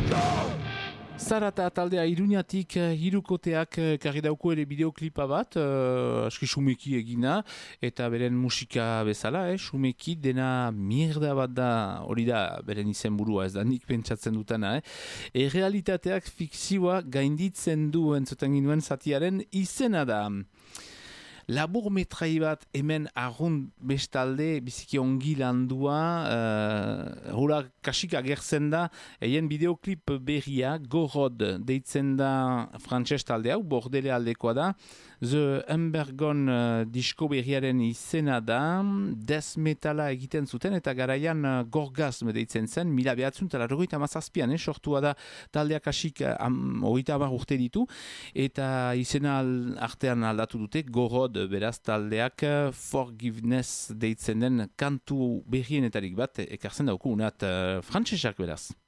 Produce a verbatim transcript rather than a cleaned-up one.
Zarata taldea Iruñatik hirukoteak karri dauko ere bideoklipa bat, uh, aski sumeki egina, eta beren musika bezala, eh, sumeki dena mierda bat da, hori da beren izen burua, ez da nik pentsatzen dutana. Eh. E realitateak fikzioa gainditzen du entzuten ginuen zatiaren izena da. Labur metrai bat hemen arrun bestalde biziki ongi landua, uh, hura kasik agertzen da, eien bideoklip berria, Gorod deitzen da frantses talde hau, Bordele aldekoa da, The Embergon uh, disko berriaren izena da, death metala egiten zuten, eta garaian uh, Gorgazm deitzen zen, mila behatzen, eta largoita mazazpian, eh, sortua da taldea kasik um, hogeita hamar urte ditu, eta izena artean aldatu dute, Gorod beraz taldeak Forgiveness deitzen den kantu berrienetarik bat ekartzen dauku unat uh, frantsesak beraz.